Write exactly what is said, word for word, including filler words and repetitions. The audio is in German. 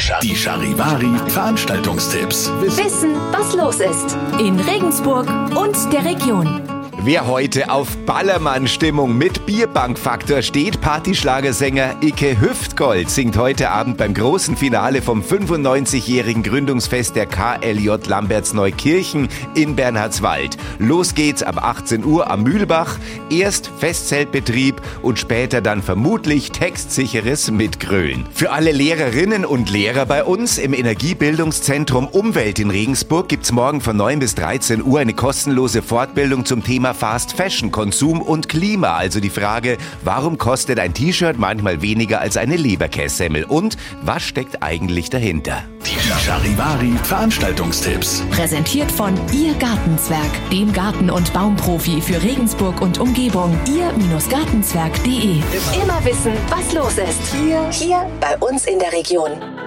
Die Charivari Veranstaltungstipps. Wissen, was los ist in Regensburg und der Region. Wer heute auf Ballermann-Stimmung mit Bierbankfaktor steht, Partyschlagersänger Icke Hüftgold singt heute Abend beim großen Finale vom fünfundneunzigjährigen Gründungsfest der K L J Lambertsneukirchen in Bernhardswald. Los geht's ab achtzehn Uhr am Mühlbach. Erst Festzeltbetrieb und später dann vermutlich textsicheres Mitgrölen. Für alle Lehrerinnen und Lehrer bei uns im Energiebildungszentrum Umwelt in Regensburg gibt's morgen von neun bis dreizehn Uhr eine kostenlose Fortbildung zum Thema Fast Fashion, Konsum und Klima. Also die Frage, warum kostet ein T-Shirt manchmal weniger als eine Leberkässemmel? Und was steckt eigentlich dahinter? Die Charivari Veranstaltungstipps. Präsentiert von Ihr Gartenzwerg, dem Garten- und Baumprofi für Regensburg und Umgebung. Ihr-Gartenzwerg punkt de. Immer wissen, was los ist. Hier, hier bei uns in der Region.